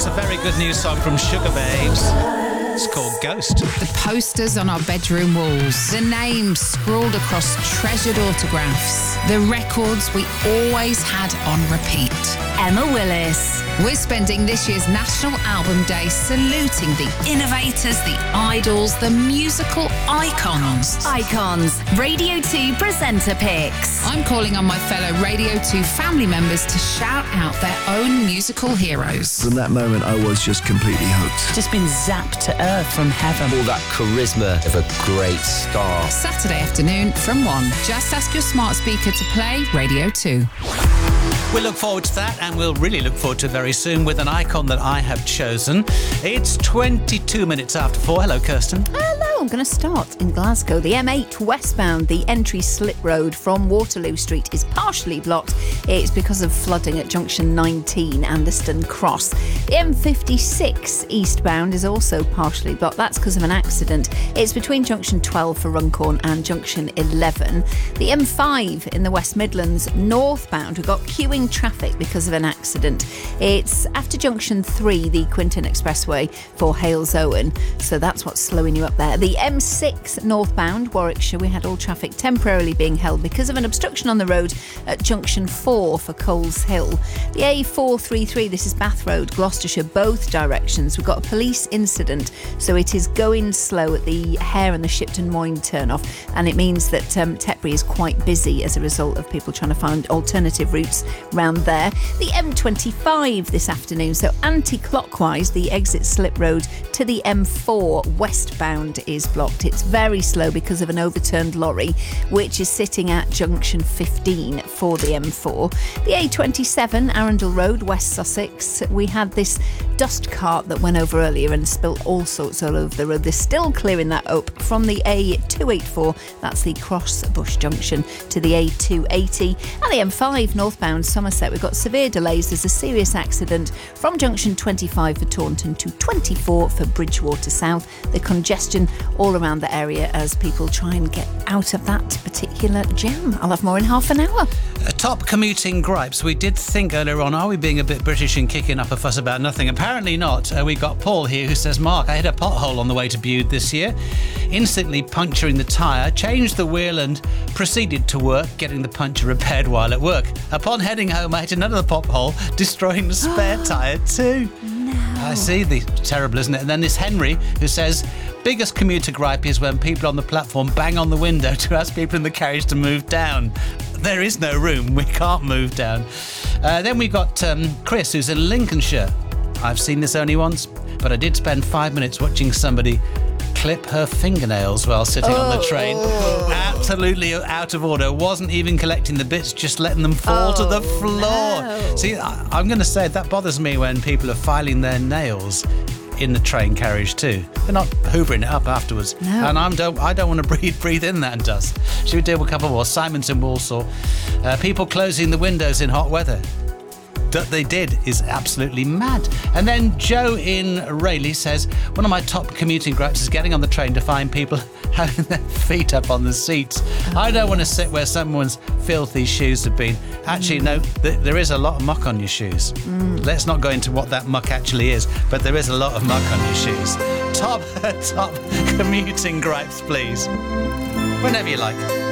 a very good new song from Sugar Babes. It's called Ghost. The posters on our bedroom walls, the names scrawled across treasured autographs, the records we always had on repeat. Emma Willis. We're spending this year's National Album Day saluting the innovators, the idols, the musical icons. Icons. Radio 2 presenter picks. I'm calling on my fellow Radio 2 family members to shout out their own musical heroes. From that moment, I was just completely hooked. Just been zapped to earth from heaven. All that charisma of a great star. Saturday afternoon from 1. Just ask your smart speaker to play Radio 2. We'll look forward to that, and we'll really look forward to it very soon with an icon that I have chosen. It's 22 minutes after 4. Hello, Kirsten. Hello, I'm going to start in Glasgow. The M8 westbound, the entry slip road from Waterloo Street is partially blocked. It's because of flooding at junction 19, Anderston Cross. The M56 eastbound is also partially blocked. That's because of an accident. It's between junction 12 for Runcorn and junction 11. The M5 in the West Midlands northbound, we've got queuing traffic because of an accident. It's after junction 3, the Quinton Expressway for Hales Owen, so that's what's slowing you up there. The M6 northbound Warwickshire, we had all traffic temporarily being held because of an obstruction on the road at junction 4 for Coles Hill. The A433, this is Bath Road, Gloucestershire, both directions. We've got a police incident, so it is going slow at the Hare and the Shipton Moyne turnoff, and it means that Tetbury is quite busy as a result of people trying to find alternative routes round there. The M25 this afternoon, so anti-clockwise, the exit slip road to the M4 westbound is blocked. It's very slow because of an overturned lorry, which is sitting at junction 15 for the M4. The A27 Arundel Road, West Sussex, we had this dust cart that went over earlier and spilt all sorts all over the road. They're still clearing that up from the A284, that's the Cross Bush Junction, to the A280. And the M5 northbound Somerset, we've got severe delays. There's a serious accident from junction 25 for Taunton to 24 for Bridgewater South. The congestion all around the area as people try and get out of that particular jam. I'll have more in half an hour. Top commuting gripes. We did think earlier on, are we being a bit British and kicking up a fuss about nothing? Apparently not. We got Paul here who says, Mark, I hit a pothole on the way to Bude this year, instantly puncturing the tyre, changed the wheel and proceeded to work, getting the puncture repaired while at work. Upon heading home, I hit another pothole, destroying the spare tyre too. No. I see. Terrible, isn't it? And then this Henry who says, biggest commuter gripe is when people on the platform bang on the window to ask people in the carriage to move down. There is no room. We can't move down. Then we've got Chris, who's in Lincolnshire. I've seen this only once, but I did spend 5 minutes watching somebody clip her fingernails while sitting on the train. Absolutely out of order. Wasn't even collecting the bits, just letting them fall to the floor. No. See, I'm going to say that bothers me when people are filing their nails in the train carriage too. They're not hoovering it up afterwards. No. And I don't want to breathe in that dust. Should we do a couple more? Simon's in Walsall. People closing the windows in hot weather. That they did is absolutely mad. And then Joe in Rayleigh says, one of my top commuting gripes is getting on the train to find people having their feet up on the seats. I don't want to sit where someone's filthy shoes have been. Actually, no, there is a lot of muck on your shoes. Let's not go into what that muck actually is, but there is a lot of muck on your shoes. Top commuting gripes, please. Whenever you like.